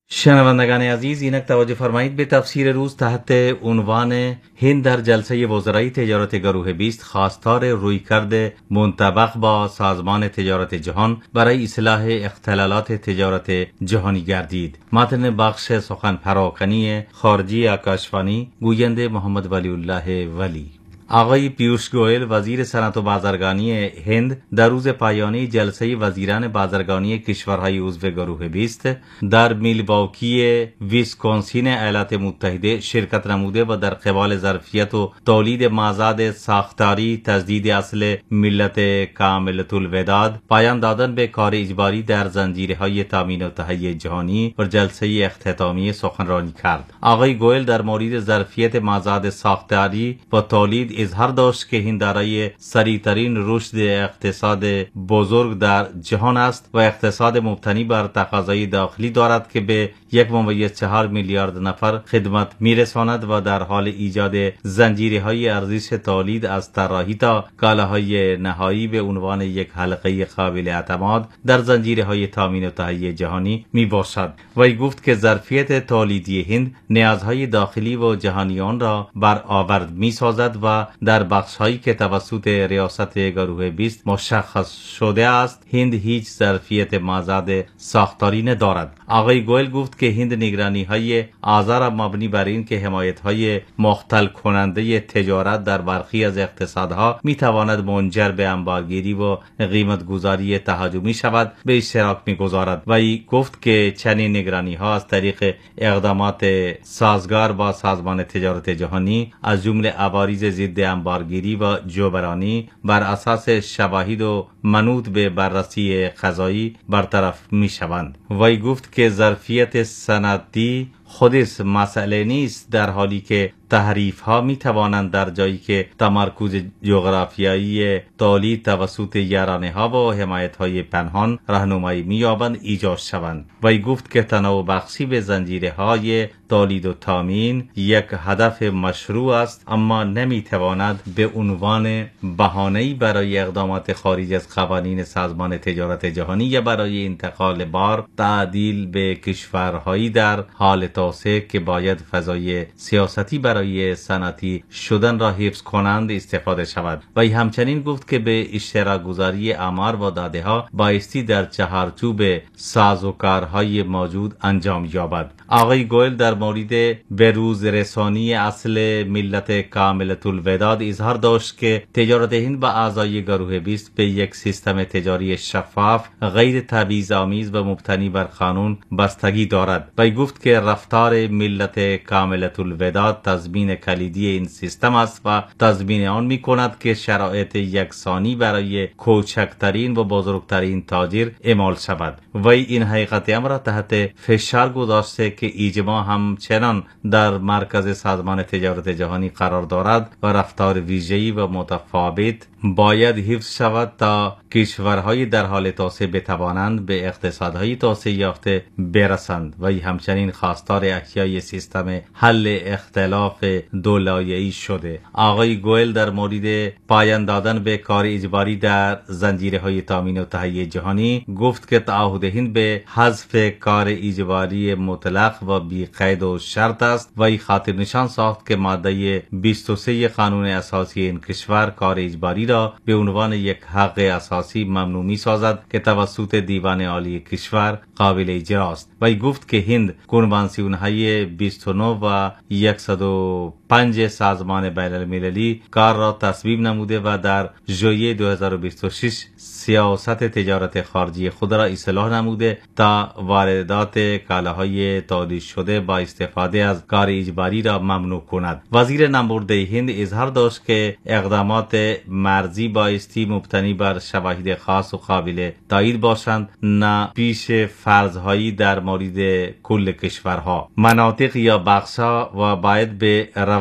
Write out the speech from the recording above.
شنوندگان عزیز، اینک توجه فرمایید به تفسیر روز تحت عنوان هند در جلسه وزرای تجارت گروه 20 خواستار رویکرد منطبق با سازمان تجارت جهان برای اصلاح اختلالات تجارت جهانی گردید. متن بخش سخن پراکنی خارجی آکاشوانی، گوینده محمد ولی الله ولی. آقای پیوش گوئل وزیر صنعت و بازرگانی هند در روز پایانی جلسه وزیران بازرگانی کشورهای عضو گروه 20 در میلواکی ویسکونسین ایالات متحده شرکت نموده و در قبال ظرفیت و تولید مازاد ساختاری تجدید اصل ملت کاملة الوداد پایان دادن به کار اجباری در زنجیرهای تامین و تهیه جهانی و جلسه اختتامی سخنرانی کرد. آقای گوئل در مورد ظرفیت مازاد ساختاری و تولید اظهار داشت که هند دارای سریعترین رشد اقتصاد بزرگ در جهان است و اقتصاد مبتنی بر تقاضای داخلی دارد که به 1.4 میلیارد نفر خدمت میرساند و در حال ایجاد زنجیرهای ارزش تولید از طراحی تا کالاهای نهایی به عنوان یک حلقه قابل اعتماد در زنجیرهای تامین و تهیه جهانی می باشد. وی گفت که ظرفیت تولیدی هند نیازهای داخلی و جهانی آن را برآورد می سازد و در بخش‌هایی که توسط ریاست گروه 20 مشخص شده است هند هیچ ظرفیت مازاد ساختاری ندارد. آقای گوئل گفت که هند نگرانی‌های آزار مبنی بر این که حمایت‌های مختل کننده تجارت در برخی از اقتصادها می‌تواند منجر به انبارگیری و قیمت‌گذاری تهاجمی شود به اشتراک می‌گذارد. وی گفت که چنین نگرانی‌ها از طریق اقدامات سازگار با سازمان تجارت جهانی از جمله عوارض ضد انبارگیری و جبرانی بر اساس شواهد و منوط به بررسی قضایی برطرف می‌شوند. وی گفت که ظرفیت صنعتی خودش مسئله نیست، در حالی که تحریف ها می توانند در جایی که تمرکز جغرافیایی تولید توسط یارانه ها و حمایت های پنهان راهنمایی می یابند ایجاد شوند. وی گفت که تنوع بخشی به زنجیره های تولید و تامین یک هدف مشروع است، اما نمی تواند به عنوان بهانه‌ای برای اقدامات خارج از قوانین سازمان تجارت جهانی یا برای انتقال بار تعدیل به کشورهایی در حال توسعه که باید فضای سیاستی برای صنعتی شدن را حفظ کنند استفاده شود. و همچنین گفت که به اشتراک گذاری آمار و داده ها بایستی در چهارچوب سازوکارهای موجود انجام یابد. آقای گوئل در مورد بروز رسانی اصل ملت کاملة الوداد اظهار داشت که تجارت هند با اعضای گروه 20 به یک سیستم تجاری شفاف، غیر تبعیض‌آمیز و مبتنی بر قانون بستگی دارد. وی گفت که رفتار ملت کاملة الوداد تضمین کلیدی این سیستم است و تضمین آن می کند که شرایط یکسانی برای کوچکترین و بزرگترین تاجر اعمال شود. وی این حقیقت امر را تحت فشار گذاشته که اجماع همچنان در مرکز سازمان تجارت جهانی قرار دارد و رفتار ویژه‌ای و متفاوت باید حفظ شود تا کشورهای در حال توسعه بتوانند به اقتصادهای توسعه یافته برسند. و همچنین خواستار احیای سیستم حل اختلاف دولایه‌ای شده. آقای گوئل در مورد پایان دادن به کار اجباری در زنجیرهای تامین و تهیه جهانی گفت که تعهد هند به حذف کار اجباری مطلق و بی قید و شرط است. و خاطر نشان ساخت که ماده 23 قانون اساسی این کشور کار اجباری را به عنوان یک حق اساسی ممنوع می سازد که توسط دیوان عالی کشور قابل اجرا است. و گفت که هند کنوانسیون های 29 و 105 سازمان بین المللی کار را تصویب نموده و در ژوئیه 2026 سیاست تجارت خارجی خود را اصلاح نموده تا واردات کالاهای تولید شده با استفاده از کار اجباری را ممنوع کند. وزیر نمبرده هند اظهار داشت که اقدامات مرزی بایستی مبتنی بر شواهد خاص و قابل تایید باشند، نه پیش فرضهایی در مورد کل کشورها، مناطق یا بخشها، و باید به